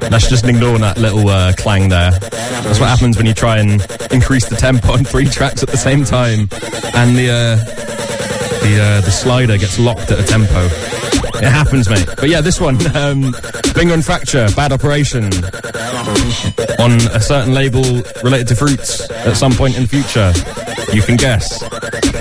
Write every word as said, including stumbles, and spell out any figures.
Let's just ignore that little uh, clang there. That's what happens when you try and increase the tempo on three tracks at the same time, and the uh, the uh, the slider gets locked at a tempo. It happens, mate. But yeah, this one, um, Bingo and Fracture, Bad Operation, on a certain label related to fruits at some point in the future. You can guess.